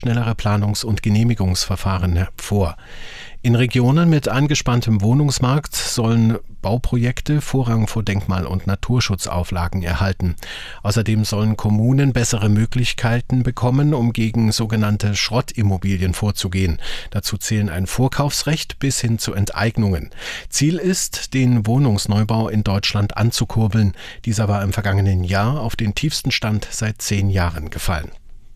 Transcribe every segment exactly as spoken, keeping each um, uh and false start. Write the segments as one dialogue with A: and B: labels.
A: schnellere Planungs- und Genehmigungsverfahren hervor. In Regionen mit angespanntem Wohnungsmarkt sollen Bauprojekte Vorrang vor Denkmal- und Naturschutzauflagen erhalten. Außerdem sollen Kommunen bessere Möglichkeiten bekommen, um gegen sogenannte Schrottimmobilien vorzugehen. Dazu zählen ein Vorkaufsrecht bis hin zu Enteignungen. Ziel ist, den Wohnungsneubau in Deutschland anzukurbeln. Dieser war im vergangenen Jahr auf den tiefsten Stand seit zehn Jahren gefallen.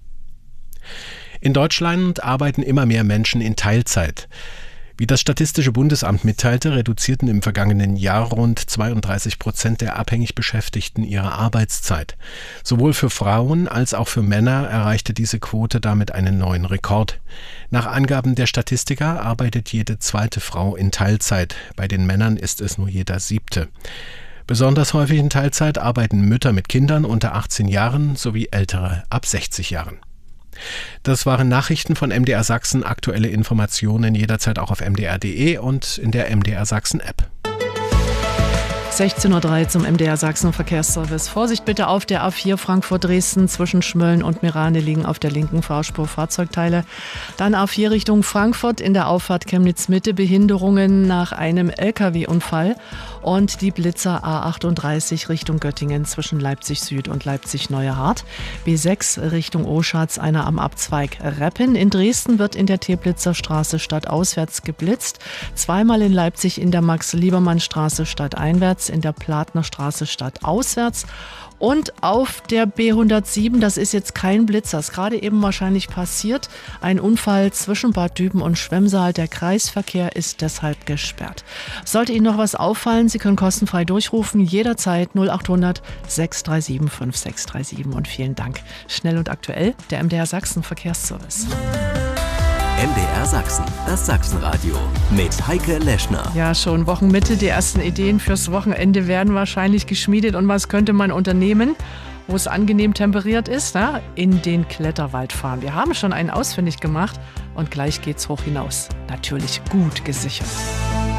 A: In Deutschland arbeiten immer mehr Menschen in Teilzeit. Wie das Statistische Bundesamt mitteilte, reduzierten im vergangenen Jahr rund zweiunddreißig Prozent der abhängig Beschäftigten ihre Arbeitszeit. Sowohl für Frauen als auch für Männer erreichte diese Quote damit einen neuen Rekord. Nach Angaben der Statistiker arbeitet jede zweite Frau in Teilzeit. Bei den Männern ist es nur jeder siebte. Besonders häufig in Teilzeit arbeiten Mütter mit Kindern unter achtzehn Jahren sowie Ältere ab sechzig Jahren. Das waren Nachrichten von M D R Sachsen. Aktuelle Informationen jederzeit auch auf m d r punkt d e und in der M D R Sachsen App.
B: sechzehn Uhr drei zum M D R Sachsen Verkehrsservice. Vorsicht bitte auf der A vier Frankfurt-Dresden zwischen Schmölln und Mirane liegen auf der linken Fahrspur Fahrzeugteile. Dann A vier Richtung Frankfurt in der Auffahrt Chemnitz-Mitte Behinderungen nach einem L K W-Unfall. Und die Blitzer A achtunddreißig Richtung Göttingen zwischen Leipzig Süd und Leipzig Neuerhardt. B sechs Richtung Oschatz, einer am Abzweig Reppen. In Dresden wird in der Teplitzer Straße stadtauswärts geblitzt. Zweimal in Leipzig in der Max-Liebermann-Straße stadteinwärts, in der Platner Straße stadtauswärts. Und auf der B hundertsieben, das ist jetzt kein Blitzer, ist gerade eben wahrscheinlich passiert, ein Unfall zwischen Bad Düben und Schwemmsaal. Der Kreisverkehr ist deshalb gesperrt. Sollte Ihnen noch was auffallen, Sie können kostenfrei durchrufen, jederzeit null acht hundert sechs drei sieben fünf sechs drei sieben. Und vielen Dank. Schnell und aktuell, der M D R Sachsen Verkehrsservice.
C: M D R Sachsen, das Sachsenradio mit Heike Leschner.
B: Ja, schon Wochenmitte. Die ersten Ideen fürs Wochenende werden wahrscheinlich geschmiedet. Und was könnte man unternehmen, wo es angenehm temperiert ist? Na? In den Kletterwald fahren. Wir haben schon einen ausfindig gemacht und gleich geht's hoch hinaus. Natürlich gut gesichert.